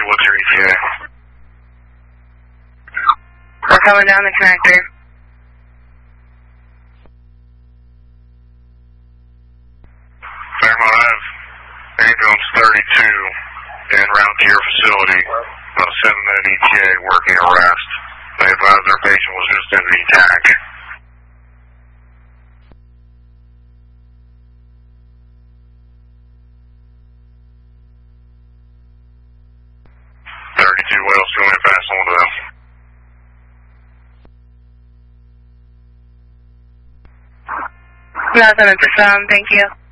what's your ETA? We're coming down the connector. Fairmont, I have ambulance 32 en route to your facility. About a 7-minute ETA working arrest. They advised their patient was just in the TAC. 32 Wales, going to pass on to them. Nothing at this time, thank you.